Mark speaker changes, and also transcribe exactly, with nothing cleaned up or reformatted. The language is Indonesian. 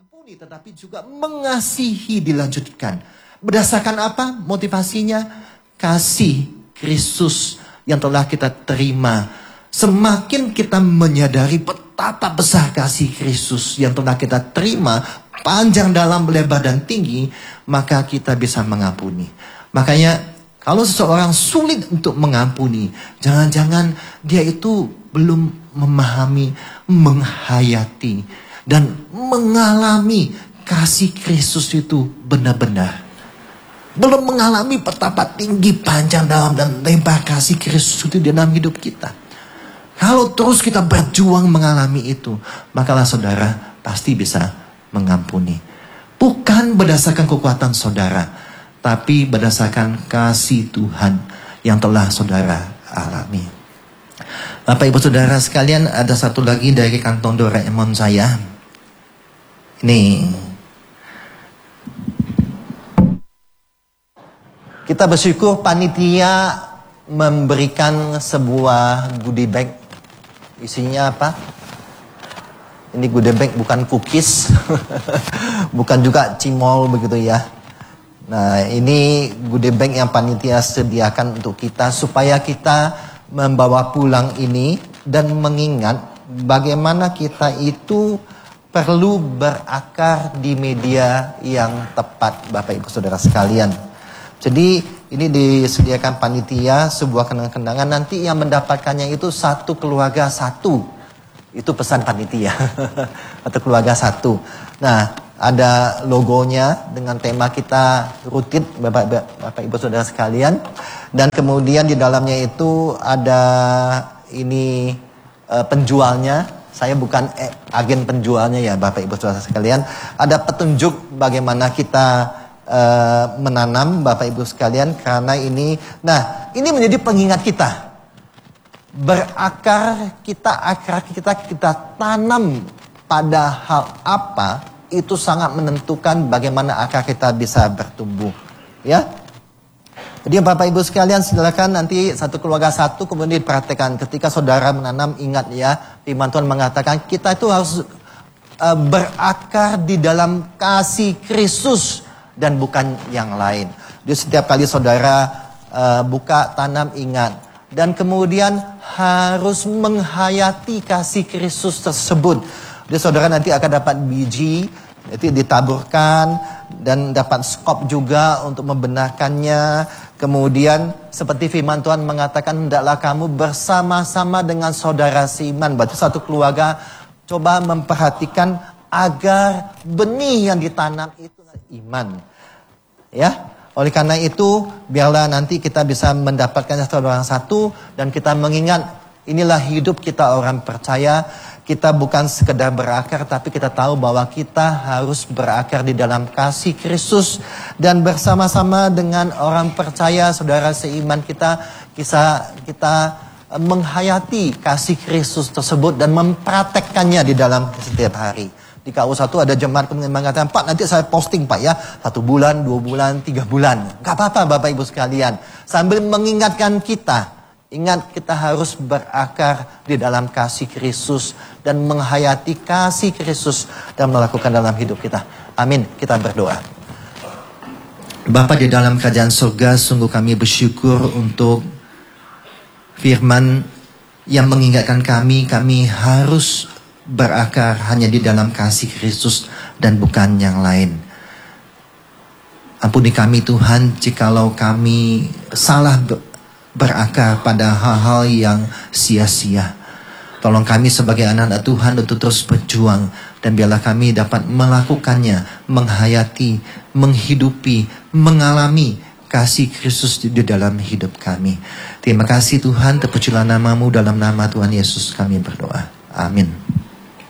Speaker 1: mengampuni tetapi juga mengasihi dilanjutkan. Berdasarkan apa motivasinya? Kasih Kristus yang telah kita terima. Semakin kita menyadari betapa besar kasih Kristus yang telah kita terima, panjang, dalam, lebar, dan tinggi, maka kita bisa mengampuni. Makanya kalau seseorang sulit untuk mengampuni, jangan-jangan dia itu belum memahami, menghayati, dan mengalami kasih Kristus itu benar-benar. Belum mengalami betapa tinggi, panjang, dalam, dan lebar kasih Kristus itu dalam hidup kita. Kalau terus kita berjuang mengalami itu, makalah saudara pasti bisa mengampuni. Bukan berdasarkan kekuatan saudara, tapi berdasarkan kasih Tuhan yang telah saudara alami. Bapak Ibu Saudara sekalian, ada satu lagi dari kantong Doraemon saya. Nih, kita bersyukur panitia memberikan sebuah goodie bag. Isinya apa? Ini goodie bag bukan cookies, bukan juga cimol begitu ya. Nah, ini goodie bag yang panitia sediakan untuk kita supaya kita membawa pulang ini dan mengingat bagaimana kita itu perlu berakar di media yang tepat, Bapak Ibu Saudara sekalian. Jadi ini disediakan panitia sebuah kenang-kenangan, nanti yang mendapatkannya itu satu keluarga satu. Itu pesan panitia. Atau keluarga satu. Nah, ada logonya dengan tema kita rutin, Bapak, Bapak Ibu Saudara sekalian. Dan kemudian di dalamnya itu ada ini uh, penjualnya. Saya bukan eh, agen penjualnya ya Bapak Ibu Saudara sekalian. Ada petunjuk bagaimana kita uh, menanam Bapak Ibu sekalian. Karena ini, nah ini menjadi pengingat kita. Berakar kita, akar kita, kita tanam pada hal apa, itu sangat menentukan bagaimana akar kita bisa bertumbuh. Ya. Jadi Bapak Ibu sekalian silakan nanti satu keluarga satu kemudian diperhatikan. Ketika saudara menanam, ingat ya, firman Tuhan mengatakan kita itu harus uh, berakar di dalam kasih Kristus dan bukan yang lain. Jadi setiap kali saudara uh, buka tanam, ingat. Dan kemudian harus menghayati kasih Kristus tersebut. Jadi saudara nanti akan dapat biji, itu ditaburkan dan dapat skop juga untuk membenarkannya. Kemudian seperti firman Tuhan mengatakan, hendaklah kamu bersama-sama dengan saudara seiman. Berarti satu keluarga coba memperhatikan agar benih yang ditanam itu iman. Ya, oleh karena itu biarlah nanti kita bisa mendapatkan satu orang satu dan kita mengingat inilah hidup kita orang percaya. Kita bukan sekedar berakar, tapi kita tahu bahwa kita harus berakar di dalam kasih Kristus. Dan bersama-sama dengan orang percaya, saudara seiman kita, kita, kita menghayati kasih Kristus tersebut dan mempraktekkannya di dalam setiap hari. Di K U satu ada jemaat kemudian mengatakan, Pak nanti saya posting Pak ya, satu bulan, dua bulan, tiga bulan. Gak apa-apa Bapak Ibu sekalian. Sambil mengingatkan kita, ingat kita harus berakar di dalam kasih Kristus dan menghayati kasih Kristus dan melakukan dalam hidup kita. Amin. Kita berdoa. Bapa di dalam kerajaan surga, sungguh kami bersyukur untuk firman yang mengingatkan kami, kami harus berakar hanya di dalam kasih Kristus dan bukan yang lain. Ampuni kami Tuhan jikalau kami salah berakar pada hal-hal yang sia-sia. Tolong kami sebagai anak-anak Tuhan untuk terus berjuang. Dan biarlah kami dapat melakukannya, menghayati, menghidupi, mengalami kasih Kristus di dalam hidup kami. Terima kasih Tuhan, terpujilah namamu, dalam nama Tuhan Yesus kami berdoa. Amin.